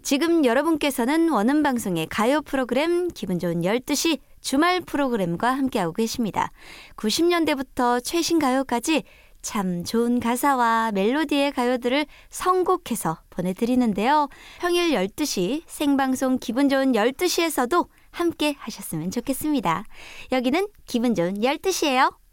지금 여러분께서는 원음방송의 가요 프로그램 기분 좋은 12시 주말 프로그램과 함께하고 계십니다. 90년대부터 최신 가요까지 참 좋은 가사와 멜로디의 가요들을 선곡해서 보내드리는데요. 평일 12시 생방송 기분 좋은 12시에서도 함께 하셨으면 좋겠습니다. 여기는 기분 좋은 12시예요.